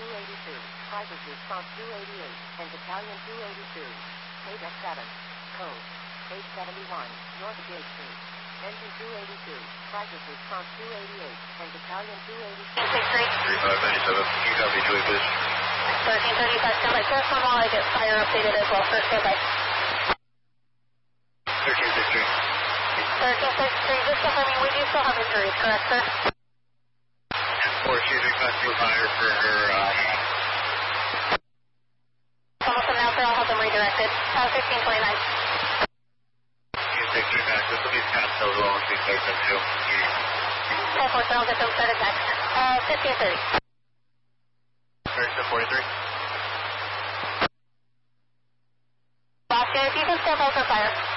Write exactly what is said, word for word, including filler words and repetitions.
two eighty-two, private response two eighty-eight, and battalion two eighty-two. Paid at seven. Code eight seventy-one, North Gate Street. Engine two eighty-two, private response two eighty-eight, and battalion two eighty-two. six three. thirty-five ninety-seven, you copy, Julie, please. thirteen thirty-five, standby. Careful while I get fire updated as well. First standby. thirteen sixty-three. thirteen sixty-three, just confirming, we do still have injuries, correct, sir? Or she's requesting fire for her, uh... Almost an out there, I'll have them redirected. Uh, fifteen twenty-nine. You take three back, this will be past those long, she starts at two. ten four, I'll get them started next. Uh, fifteen thirty. thirty-seven forty-three. Oscar, if you can step out for fire.